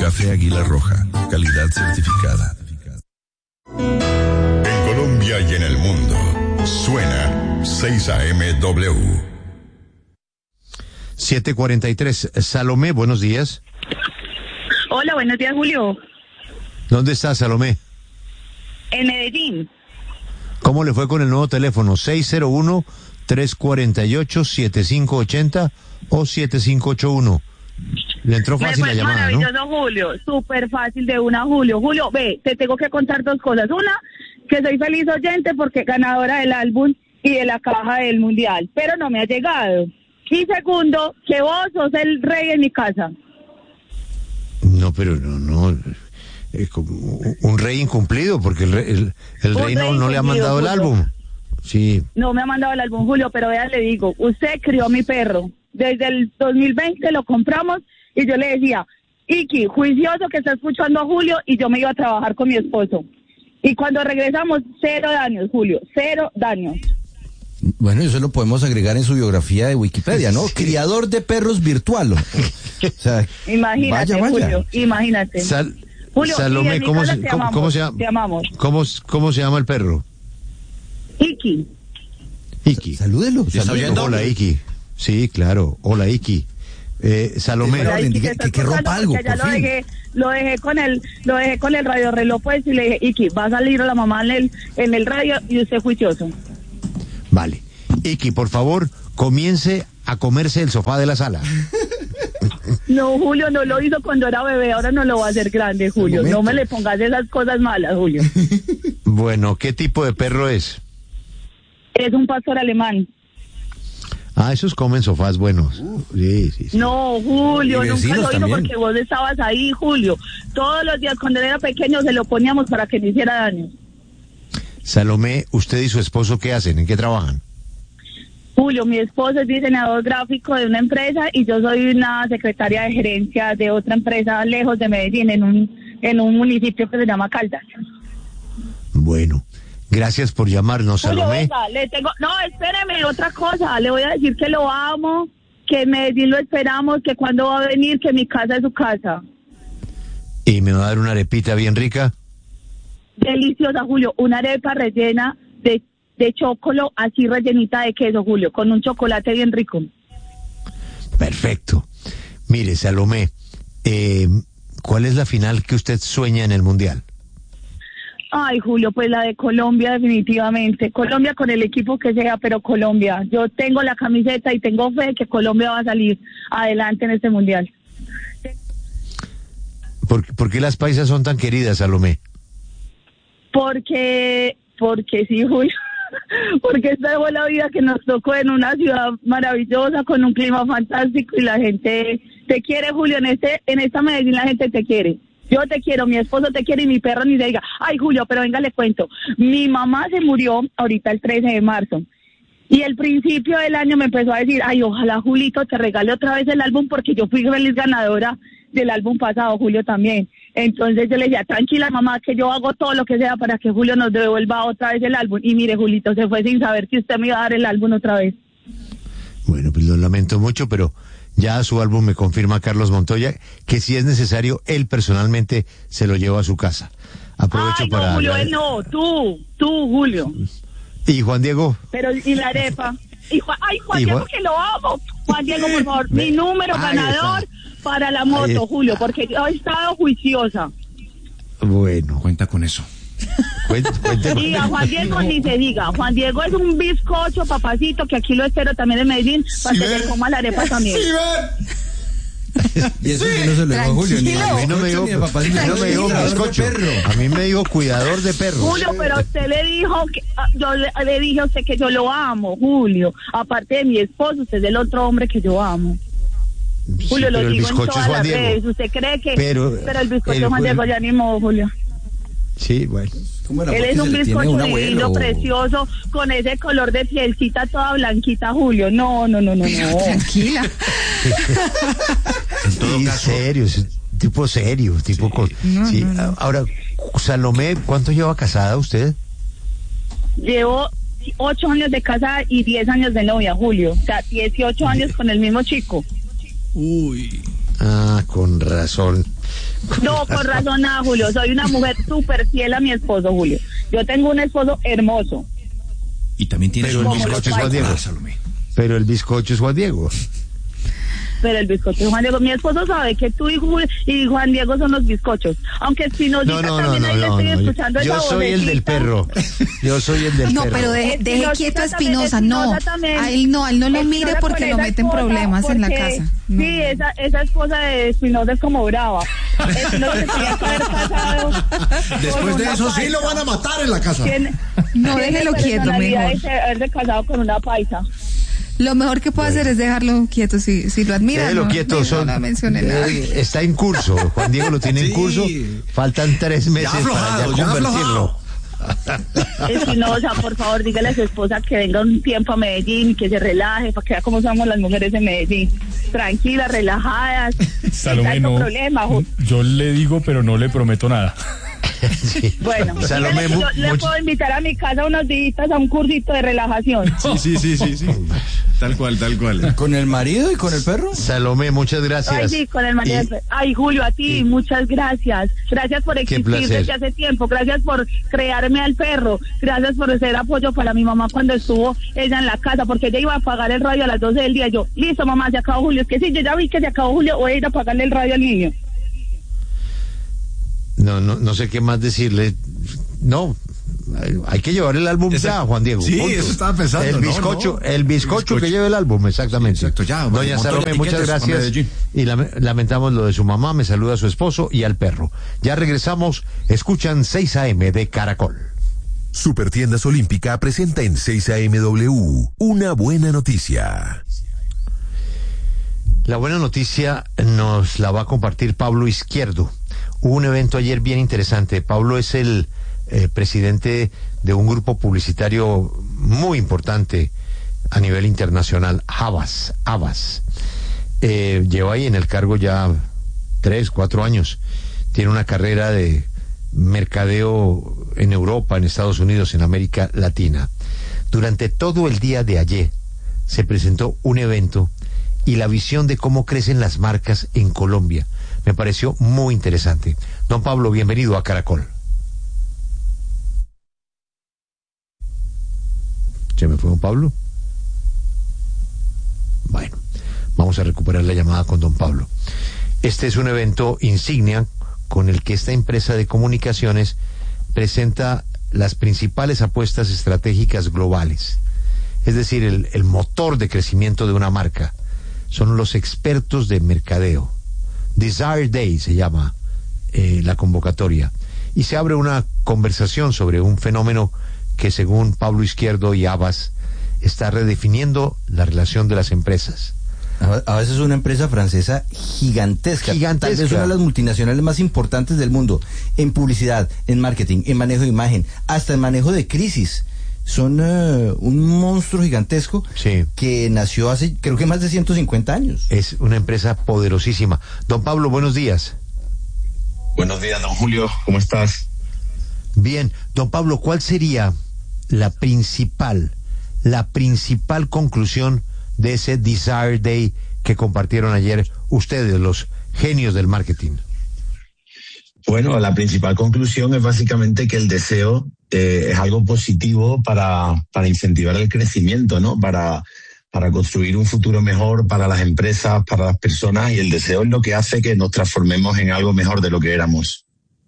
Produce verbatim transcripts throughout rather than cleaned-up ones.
Café Águila Roja, calidad certificada. En Colombia y en el mundo, suena seis A M W. siete cuarenta y tres. Salomé, buenos días. Hola, buenos días, Julio. ¿Dónde está Salomé? En Medellín. ¿Cómo le fue con el nuevo teléfono? seis cero uno, tres cuatro ocho, siete cinco ocho cero o siete cinco ocho uno. Le entró fácil la llamada, ¿no? Maravilloso, Julio. Súper fácil de una, Julio. Julio, ve, te tengo que contar dos cosas. Una, que soy feliz oyente porque ganadora del álbum y de la caja del mundial, pero no me ha llegado. Y segundo, que vos sos el rey en mi casa. No, pero no, no. Es como un rey incumplido porque el, el, el rey no, no le ha mandado el álbum. Sí. No me ha mandado el álbum, Julio, pero vea, le digo, usted crió a mi perro. Desde el dos mil veinte lo compramos y yo le decía, Iki, juicioso que está escuchando a Julio, y yo me iba a trabajar con mi esposo. Y cuando regresamos, cero daños, Julio, cero daños. Bueno, eso lo podemos agregar en su biografía de Wikipedia, ¿no? Sí. Criador de perros virtual. O sea, imagínate, vaya, vaya. Julio, imagínate. Sal, Julio, Salomé, ¿cómo se, ¿cómo, ¿cómo se llama? Te amamos. ¿Cómo, ¿Cómo se llama el perro? Iki. Iki. Salúdelo. Salúdelo. Hola, Iki. Sí, claro. Hola, Iki. Eh, Salomé. Hola, Iki, que, que, que rompa algo, por lo fin. Dejé, lo dejé con el, lo dejé con el radio reloj, pues, y le dije, Iki, va a salir la mamá en el, en el radio y usted juicioso. Vale. Iki, por favor, comience a comerse el sofá de la sala. No, Julio, no lo hizo cuando era bebé, ahora no lo va a hacer grande, Julio. No me le pongas esas cosas malas, Julio. Bueno, ¿qué tipo de perro es? Es un pastor alemán. Ah, esos comen sofás buenos. Uh, sí, sí, sí. No, Julio, nunca lo hizo porque vos estabas ahí, Julio. Todos los días cuando él era pequeño se lo poníamos para que no hiciera daño. Salomé, ¿usted y su esposo qué hacen? ¿En qué trabajan? Julio, mi esposo es diseñador gráfico de una empresa y yo soy una secretaria de gerencia de otra empresa lejos de Medellín, en un, en un municipio que se llama Caldas. Bueno. Gracias por llamarnos, Julio, Salomé. Venga, le tengo... No, espéreme, otra cosa. Le voy a decir que lo amo, que en Medellín lo esperamos, que cuando va a venir, que mi casa es su casa. ¿Y me va a dar una arepita bien rica? Deliciosa, Julio. Una arepa rellena de, de chocolo, así rellenita de queso, Julio, con un chocolate bien rico. Perfecto. Mire, Salomé, eh, ¿cuál es la final que usted sueña en el Mundial? Ay, Julio, pues la de Colombia definitivamente. Colombia con el equipo que sea, pero Colombia. Yo tengo la camiseta y tengo fe de que Colombia va a salir adelante en este mundial. ¿Por, ¿por qué las paisas son tan queridas, Salomé? Porque, porque sí, Julio. Porque esta fue la vida que nos tocó en una ciudad maravillosa, con un clima fantástico y la gente te quiere, Julio. En este, en esta Medellín la gente te quiere. Yo te quiero, mi esposo te quiere y mi perro ni se diga. Ay, Julio, pero venga, le cuento. Mi mamá se murió ahorita el trece de marzo. Y el principio del año me empezó a decir, ay, ojalá, Julito, te regale otra vez el álbum porque yo fui feliz ganadora del álbum pasado, Julio también. Entonces yo le decía, tranquila, mamá, que yo hago todo lo que sea para que Julio nos devuelva otra vez el álbum. Y mire, Julito, se fue sin saber que usted me iba a dar el álbum otra vez. Bueno, pues lo lamento mucho, pero... Ya su álbum me confirma Carlos Montoya que si es necesario, él personalmente se lo lleva a su casa. Aprovecho Ay, no, para... Julio, él no, tú, tú, Julio. ¿Y Juan Diego? Pero, ¿y la arepa? Y Juan, ay, Juan ¿Y Diego, Juan? Que lo amo. Juan Diego, por favor, mi número Ahí ganador está. Para la moto, Julio, porque yo he estado juiciosa. Bueno. Cuenta con eso. Cuente, cuente diga, Juan Diego ni se diga. Juan Diego es un bizcocho, papacito, que aquí lo espero también en Medellín, para sí, que se coma la arepa también. Sí, y eso sí, que no se lo digo a Julio. Ni a mí no me dijo, no me dijo bizcocho. A mí me dijo cuidador de perros. Julio, pero usted le dijo que yo le, le dije a usted que yo lo amo, Julio. Aparte de mi esposo, usted es el otro hombre que yo amo. Sí, Julio, lo digo en todas las Diego. redes. ¿Usted cree que...? Pero, pero el bizcocho el, Juan Diego ya ni modo, Julio. Sí, bueno. Él es un bizcocho lindo, precioso, con ese color de pielcita toda blanquita, Julio. No, no, no, no, no. Tranquila. En todo sí, caso. Serio, tipo serio, tipo sí. Con, no, sí. No, no. Ahora, Salomé, ¿cuánto lleva casada usted? Llevo ocho años de casada y diez años de novia, Julio. O sea, dieciocho años con el mismo chico. Uy. Ah, con razón. No, con razón nada, Julio. Soy una mujer súper fiel a mi esposo, Julio. Yo tengo un esposo hermoso. Y también tiene Pero su el bizcocho es Juan Diego. Salomé. Pero el bizcocho es Juan Diego. Pero el bizcocho es Juan Diego. Mi esposo sabe que tú y, Julio, y Juan Diego son los bizcochos. Aunque si nos No, no, no, también no, ahí le no, estoy no. escuchando Yo esa soy el del vocecita. perro. Yo soy el del No, perro. pero deje, deje Espinosa quieto a también, Espinosa, no. Espinosa también. A él no, a él no lo Espinosa mire porque con lo esa meten esposa, problemas en la porque- casa. No. Sí, esa, esa esposa de Espinosa es como brava. Espinosa se tenía que haber casado Después con de una eso sí paisa. lo van a matar en la casa. Tiene, No, tiene déjelo quieto, personalidad mejor. de haberse casado con una paisa. Lo mejor que puede hacer es dejarlo quieto, si, si lo admira. Déjelo no, quieto, no, son, no mencione nada. eh, está en curso. Juan Diego lo tiene en Sí. curso. Faltan tres meses para aflojado, ya ya convertirlo. Espinosa, por favor, dígale a su esposa que venga un tiempo a Medellín y que se relaje, para que vea cómo somos las mujeres en Medellín. Tranquilas, relajadas. Salomé, sin tanto no, problema, Ju- yo le digo, pero no le prometo nada. Sí. Bueno, Salomé, dígale que mu- yo le mucho- puedo invitar a mi casa unos días a un cursito de relajación. Sí, sí, sí, sí, sí. Tal cual, tal cual. ¿Con el marido y con el perro? Salomé, muchas Ay, gracias. sí, con el marido. Y- de- Ay, Julio, a ti, y- muchas gracias. Gracias por existir placer. desde hace tiempo. Gracias por crearme al perro. Gracias por ser apoyo para mi mamá cuando estuvo ella en la casa, porque ella iba a apagar el radio a las doce del día. Yo, listo, mamá, se acabó Julio. Es que sí, yo ya vi que se acabó Julio. Voy a ir a apagarle el radio al niño. No, no, no sé qué más decirle. No, hay- hay que llevar el álbum Ese- ya, Juan Diego. sí, punto. eso estaba pensando, El no, bizcocho, no. el bizcocho El bizcocho. que lleve el álbum, exactamente. Sí, exacto, ya, Doña montón de Salomé, muchas etiquetas para gracias. Medellín. Y lame- lamentamos lo de su mamá, me saluda a su esposo y al perro. Ya regresamos, escuchan seis A M de Caracol. Supertiendas Olímpica presenta en seis A M W una buena noticia. La buena noticia nos la va a compartir Pablo Izquierdo. Hubo un evento ayer bien interesante. Pablo es el eh, presidente de un grupo publicitario muy importante a nivel internacional, Havas, Havas. Eh, lleva ahí en el cargo ya tres, cuatro años. Tiene una carrera de mercadeo en Europa, en Estados Unidos, en América Latina. Durante todo el día de ayer se presentó un evento y la visión de cómo crecen las marcas en Colombia. Me pareció muy interesante. Don Pablo, bienvenido a Caracol. ¿Se me fue don Pablo? Bueno, vamos a recuperar la llamada con don Pablo. Este es un evento insignia con el que esta empresa de comunicaciones presenta las principales apuestas estratégicas globales. Es decir, el, el motor de crecimiento de una marca. Son los expertos de mercadeo. Desire Day se llama eh, la convocatoria. Y se abre una conversación sobre un fenómeno que, según Pablo Izquierdo y Havas, está redefiniendo la relación de las empresas. A a veces una empresa francesa gigantesca, Gigantesca. tal vez una de las multinacionales más importantes del mundo, en publicidad, en marketing, en manejo de imagen, hasta en manejo de crisis. Son uh, un monstruo gigantesco Sí. que nació hace, creo que más de ciento cincuenta años. Es una empresa poderosísima. Don Pablo, buenos días. Buenos días, don Julio, ¿cómo estás? Bien, don Pablo, ¿cuál sería la principal, la principal conclusión de ese Desire Day que compartieron ayer ustedes, los genios del marketing? Bueno, la principal conclusión es básicamente que el deseo eh, es algo positivo para, para incentivar el crecimiento, ¿no? Para, para construir un futuro mejor para las empresas, para las personas, y el deseo es lo que hace que nos transformemos en algo mejor de lo que éramos.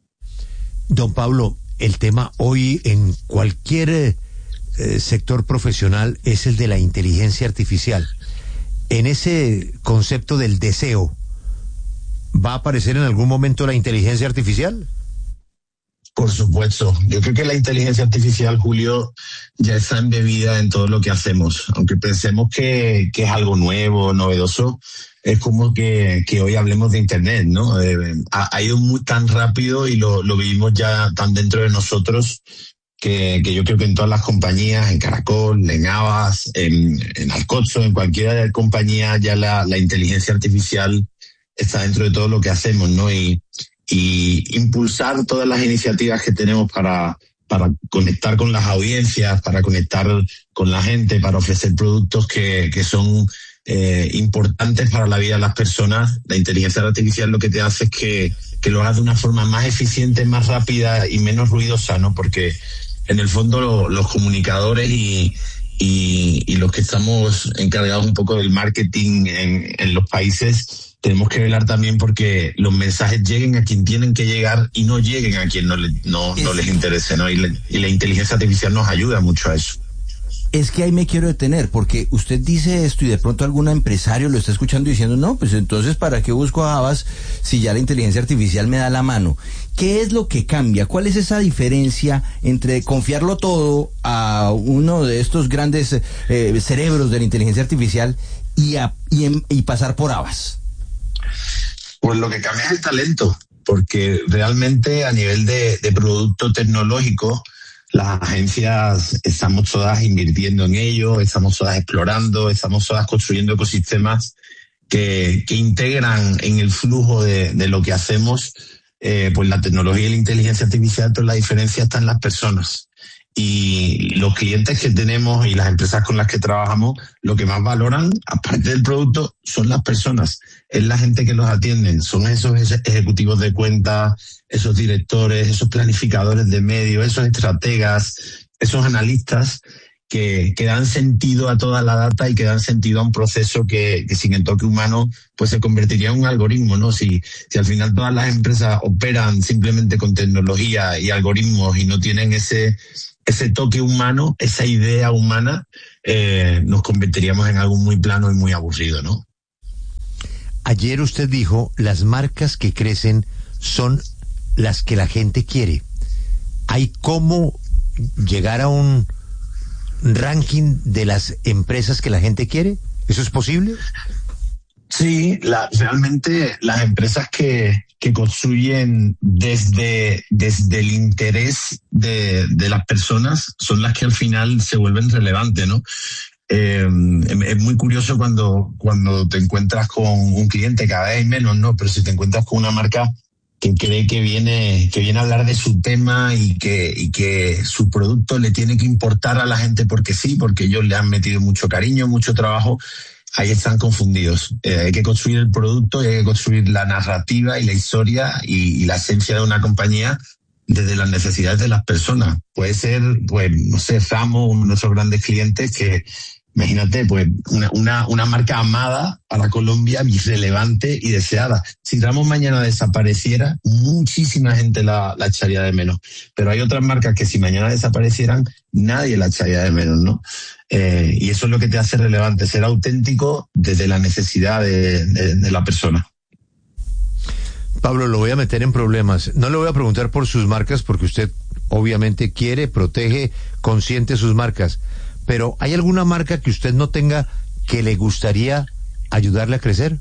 Don Pablo, el tema hoy en cualquier eh, eh, sector profesional es el de la inteligencia artificial. En ese concepto del deseo, ¿va a aparecer en algún momento la inteligencia artificial? Por supuesto. Yo creo que la inteligencia artificial, Julio, ya está embebida en todo lo que hacemos. Aunque pensemos que, que es algo nuevo, novedoso, es como que, que hoy hablemos de Internet, ¿no? Eh, ha, ha ido muy tan rápido y lo, lo vivimos ya tan dentro de nosotros que, que yo creo que en todas las compañías, en Caracol, en Havas, en, en Alcozo, en cualquier compañía, ya la, la inteligencia artificial está dentro de todo lo que hacemos, ¿no? Y, y impulsar todas las iniciativas que tenemos para, para conectar con las audiencias, para conectar con la gente, para ofrecer productos que, que son eh, importantes para la vida de las personas. La inteligencia artificial lo que te hace es que, que lo hagas de una forma más eficiente, más rápida y menos ruidosa, ¿no? Porque en el fondo lo, los comunicadores y, y, y los que estamos encargados un poco del marketing en, en los países, tenemos que velar también porque los mensajes lleguen a quien tienen que llegar y no lleguen a quien no, le, no, no les interese, ¿no? Y, le, y la inteligencia artificial nos ayuda mucho a eso. Es que ahí me quiero detener, porque usted dice esto y de pronto algún empresario lo está escuchando diciendo, no, pues entonces ¿para qué busco a Havas si ya la inteligencia artificial me da la mano? ¿Qué es lo que cambia? ¿Cuál es esa diferencia entre confiarlo todo a uno de estos grandes eh, cerebros de la inteligencia artificial y, a, y, en, y pasar por Havas? Pues lo que cambia es el talento, porque realmente a nivel de, de producto tecnológico, las agencias estamos todas invirtiendo en ello, estamos todas explorando, estamos todas construyendo ecosistemas que, que integran en el flujo de, de lo que hacemos, eh, pues la tecnología y la inteligencia artificial, pero la diferencia está en las personas. Y los clientes que tenemos y las empresas con las que trabajamos, lo que más valoran, aparte del producto, son las personas. Es la gente que los atienden, son esos ejecutivos de cuenta, esos directores, esos planificadores de medios, esos estrategas, esos analistas que, que dan sentido a toda la data y que dan sentido a un proceso que, que sin el toque humano pues se convertiría en un algoritmo, ¿no? Si, si al final todas las empresas operan simplemente con tecnología y algoritmos y no tienen ese ese toque humano, esa idea humana, eh, nos convertiríamos en algo muy plano y muy aburrido, ¿no? Ayer usted dijo, las marcas que crecen son las que la gente quiere. ¿Hay cómo llegar a un ranking de las empresas que la gente quiere? ¿Eso es posible? Sí, la, realmente las empresas que, que construyen desde, desde el interés de, de las personas son las que al final se vuelven relevantes, ¿no? Eh, es muy curioso cuando, cuando te encuentras con un cliente, cada vez hay menos, ¿no? Pero si te encuentras con una marca que cree que viene, que viene a hablar de su tema y que, y que su producto le tiene que importar a la gente porque sí, porque ellos le han metido mucho cariño, mucho trabajo, ahí están confundidos. Eh, hay que construir el producto y hay que construir la narrativa y la historia y, y la esencia de una compañía desde las necesidades de las personas. Puede ser, pues, no sé, Ramos, uno de nuestros grandes clientes, que imagínate, pues, una, una, una marca amada para Colombia, relevante y deseada. Si Ramos mañana desapareciera, muchísima gente la, la echaría de menos. Pero hay otras marcas que si mañana desaparecieran, nadie la echaría de menos, ¿no? Eh, y eso es lo que te hace relevante, ser auténtico desde la necesidad de, de, de la persona. Pablo, lo voy a meter en problemas. No le voy a preguntar por sus marcas porque usted obviamente quiere, protege, consiente sus marcas. Pero ¿hay alguna marca que usted no tenga que le gustaría ayudarle a crecer?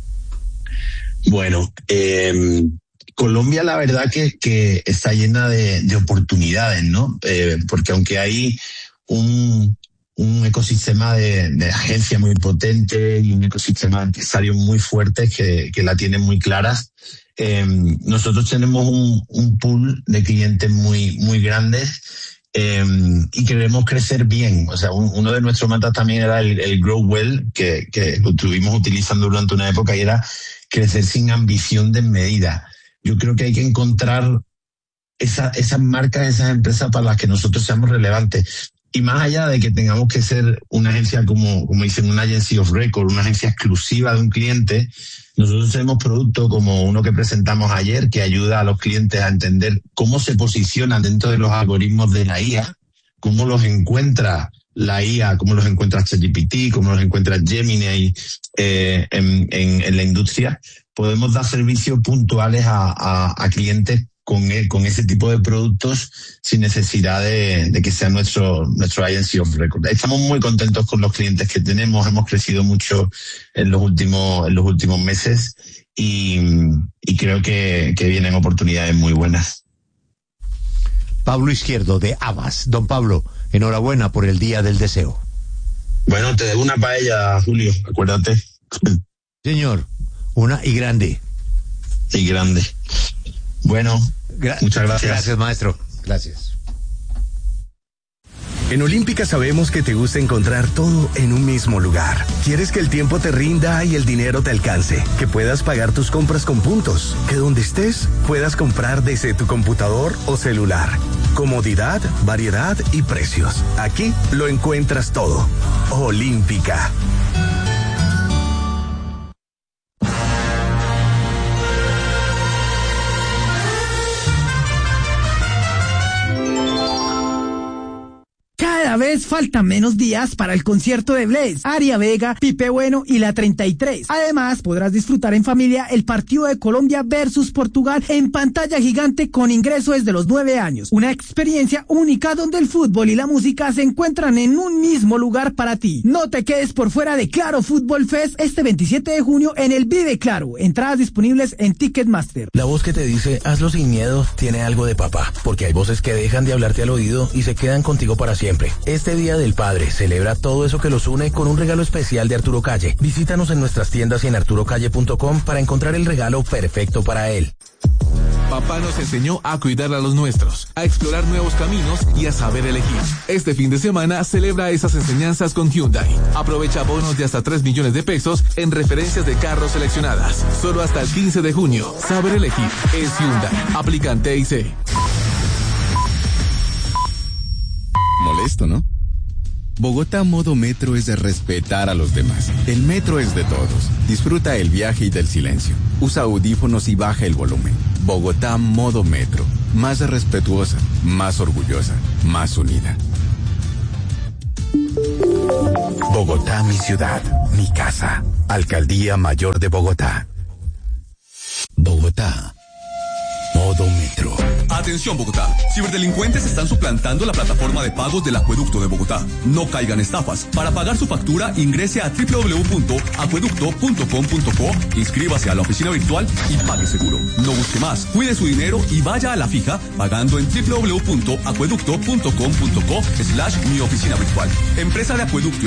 Bueno, eh, Colombia la verdad que, que está llena de, de oportunidades, ¿no? Eh, porque aunque hay un, un ecosistema de, de agencias muy potente y un ecosistema de empresarios muy fuertes que, que la tienen muy claras, eh, nosotros tenemos un, un pool de clientes muy, muy grandes. Eh, y queremos crecer bien. O sea, un, uno de nuestros matas también era el, el Grow Well, que, que lo estuvimos utilizando durante una época, y era crecer sin ambición desmedida. Yo creo que hay que encontrar esa, esas marcas, esas empresas para las que nosotros seamos relevantes. Y más allá de que tengamos que ser una agencia, como, como dicen, una agency of record, una agencia exclusiva de un cliente, nosotros tenemos productos como uno que presentamos ayer, que ayuda a los clientes a entender cómo se posicionan dentro de los algoritmos de la I A, cómo los encuentra la I A, cómo los encuentra ChatGPT, cómo los encuentra Gemini eh, en, en, en la industria. Podemos dar servicios puntuales a, a, a clientes con, el, con ese tipo de productos sin necesidad de, de que sea nuestro, nuestro agency of record. Estamos muy contentos con los clientes que tenemos, hemos crecido mucho en los últimos, en los últimos meses y, y creo que, que vienen oportunidades muy buenas. Pablo Izquierdo, de Havas. Don Pablo, enhorabuena por el Día del Deseo. Bueno, te debo una paella, Julio, acuérdate. Señor, una y grande. Y grande. Bueno, Gra- muchas gracias. Gracias, maestro. Gracias. En Olímpica sabemos que te gusta encontrar todo en un mismo lugar. Quieres que el tiempo te rinda y el dinero te alcance, que puedas pagar tus compras con puntos, que donde estés puedas comprar desde tu computador o celular. Comodidad, variedad y precios. Aquí lo encuentras todo. Olímpica. Cada vez faltan menos días para el concierto de Blaze, Aria Vega, Pipe Bueno y la treinta y tres. Además, podrás disfrutar en familia el partido de Colombia versus Portugal en pantalla gigante con ingreso desde los nueve años. Una experiencia única donde el fútbol y la música se encuentran en un mismo lugar para ti. No te quedes por fuera de Claro Fútbol Fest este veintisiete de junio en el Vive Claro. Entradas disponibles en Ticketmaster. La voz que te dice hazlo sin miedo tiene algo de papá, porque hay voces que dejan de hablarte al oído y se quedan contigo para siempre. Este Día del Padre celebra todo eso que los une con un regalo especial de Arturo Calle. Visítanos en nuestras tiendas y en arturo calle punto com para encontrar el regalo perfecto para él. Papá nos enseñó a cuidar a los nuestros, a explorar nuevos caminos y a saber elegir. Este fin de semana celebra esas enseñanzas con Hyundai. Aprovecha bonos de hasta tres millones de pesos en referencias de carros seleccionadas. Solo hasta el quince de junio. Saber elegir es Hyundai. Aplican T I C. Molesto, ¿no? Bogotá Modo Metro es de respetar a los demás. El metro es de todos. Disfruta el viaje y del silencio. Usa audífonos y baja el volumen. Bogotá Modo Metro. Más respetuosa, más orgullosa, más unida. Bogotá, mi ciudad, mi casa. Alcaldía Mayor de Bogotá. Bogotá. Modo Metro. Atención Bogotá, ciberdelincuentes están suplantando la plataforma de pagos del Acueducto de Bogotá. No caigan estafas. Para pagar su factura, ingrese a doble u doble u doble u punto acueducto punto com punto co, inscríbase a la oficina virtual y pague seguro. No busque más, cuide su dinero y vaya a la fija pagando en doble u doble u doble u punto acueducto punto com punto co slash mi oficina virtual. Empresa de Acueducto